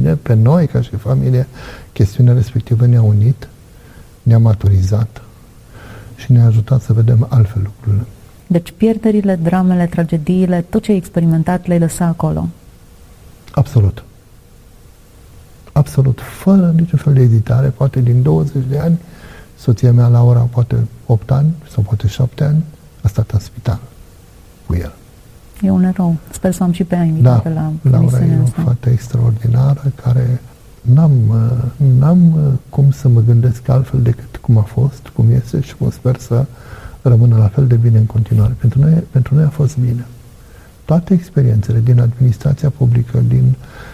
mine, pe noi ca și familie, chestiunea respectivă ne-a unit, ne-a maturizat și ne-a ajutat să vedem altfel lucrurile. Deci pierderile, dramele, tragediile, tot ce ai experimentat le-ai lăsat acolo. Absolut. Absolut. Fără niciun fel de ezitare. Poate din 20 de ani, soția mea, Laura, poate 8 ani sau poate 7 ani, a stat în spital cu el. E un erou. Sper să am și pe ea invitată la Laura e o fată extraordinară care n-am cum să mă gândesc altfel decât cum a fost, cum este și cum sper să rămână la fel de bine în continuare. Pentru noi a fost bine. Toate experiențele din administrația publică, din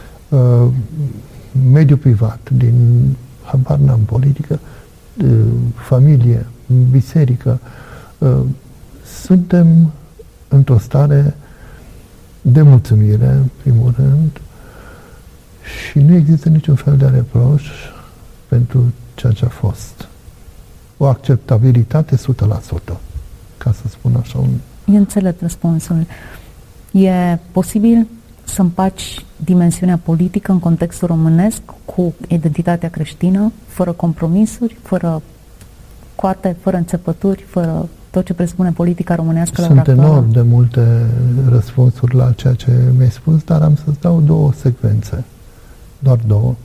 mediul privat, din, habar n-am, politică, familie, biserică, suntem într-o stare de mulțumire, în primul rând, și nu există niciun fel de reproș pentru ceea ce a fost. O acceptabilitate 100%, ca să spun așa. E înțelept răspunsul. E posibil să împaci dimensiunea politică în contextul românesc cu identitatea creștină, fără compromisuri, fără coate, fără înțepături, fără tot ce presupune politica românească la ora actuală? Sunt enorm de multe răspunsuri la ceea ce mi-ai spus, dar am să-ți dau 2 secvențe. Doar 2.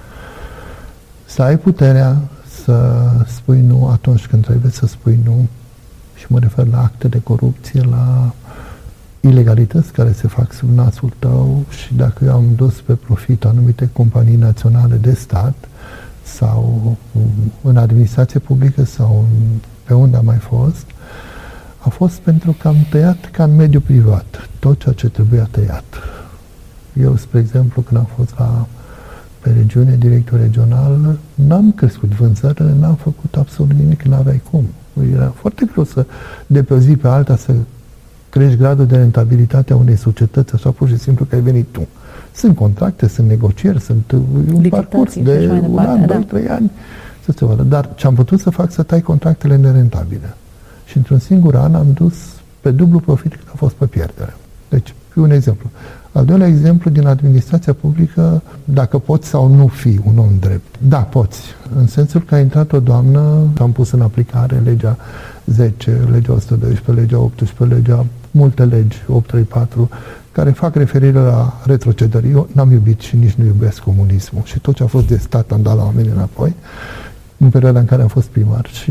Să ai puterea să spui nu atunci când trebuie să spui nu, și mă refer la acte de corupție, la ilegalități care se fac sub nasul tău, și dacă eu am dus pe profit anumite companii naționale de stat sau în administrație publică sau pe unde am mai fost, a fost pentru că am tăiat ca în mediul privat tot ceea ce trebuia tăiat. Eu, spre exemplu, când am fost pe regiune, director regional, n-am crescut vânzările, n-am făcut absolut nimic, n-aveai cum. Era foarte greu de pe o zi pe alta să crești gradul de rentabilitate a unei societăți, așa pur și simplu că ai venit tu. Sunt contracte, sunt negocieri, sunt un parcurs de un an, 2, 3 ani să se vadă. Dar ce am putut să fac, să tai contractele nerentabile. Și într-un singur an am dus pe dublu profit cât a fost pe pierdere. Deci, un exemplu. Al doilea exemplu, din administrația publică, dacă poți sau nu fi un om drept. Da, poți. În sensul că a intrat o doamnă, am pus în aplicare legea 10, legea 112, legea 18, legea, multe legi, 834, care fac referire la retrocedări. Eu n-am iubit și nici nu iubesc comunismul. Și tot ce a fost de stat am dat la oameni înapoi, în perioada în care am fost primar. Și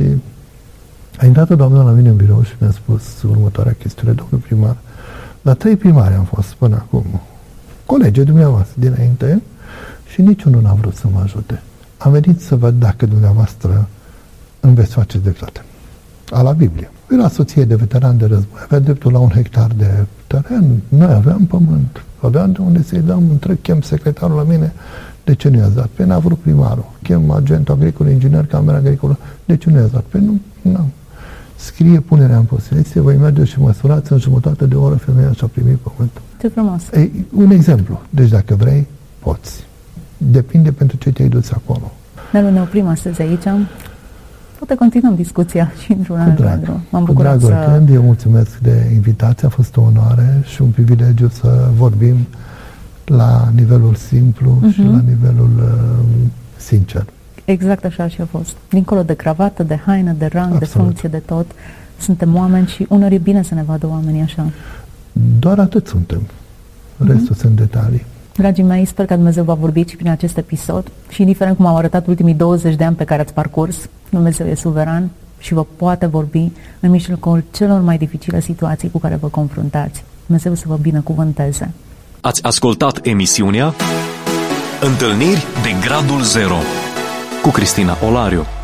a intrat o doamnă la mine în birou și mi-a spus următoarea chestiune: domnul primar, la 3 primari am fost până acum, colegii dumneavoastră dinainte, și niciunul n-a vrut să mă ajute. Am venit să văd dacă dumneavoastră îmi veți face dreptate. A la Biblie. Era soție de veteran de război, avea dreptul la 1 hectar de teren, noi aveam pământ, aveam de unde să-i dăm, chem secretarul la mine, de ce nu i-ați dat? Păi n-a vrut primarul, chem agentul agricol, inginer, camera agricolă, de ce nu i-ați dat? Păi nu. Scrie punerea în posesie, voi merge și măsurați, în jumătate de oră femeia și-a primit pământul. Ce frumos! Ei, un exemplu. Deci dacă vrei, poți. Depinde pentru ce te-ai dus acolo. Nelu, ne oprim astăzi aici. Poate continuăm discuția și într-un alt cadru. M-am bucurat să... Eu mulțumesc de invitație, a fost o onoare și un privilegiu să vorbim la nivelul simplu și la nivelul sincer. Exact așa și a fost. Dincolo de cravată, de haină, de rang, absolut, de funcție, de tot, suntem oameni și uneori e bine să ne vadă oamenii așa. Doar atât suntem. Restul sunt detalii. Dragii mei, sper că Dumnezeu va vorbi și prin acest episod și indiferent cum au arătat ultimii 20 de ani pe care ați parcurs, Dumnezeu e suveran și vă poate vorbi în mijlocul celor mai dificile situații cu care vă confruntați. Dumnezeu să vă binecuvânteze. Ați ascultat emisiunea Întâlniri de Gradul Zero cu Cristina Olariu.